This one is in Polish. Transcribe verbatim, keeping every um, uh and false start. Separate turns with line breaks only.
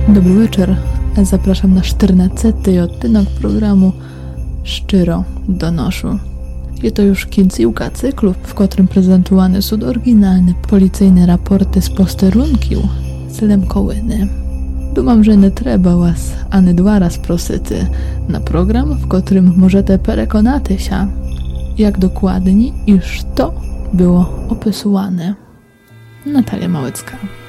Добрий вечір. Zapraszam na czternадцятий odtynek programu Szcziro donoшу. Je to już kińcówka cyklu, w którym prezentowane są oryginalne policyjne raporty z posterunków celem kołyny. Думam, że nie trzeba was ani dwa raz prosyty na program, w którym możecie przekonać się, jak dokładnie iż to było opisywane. Natalia Małecka.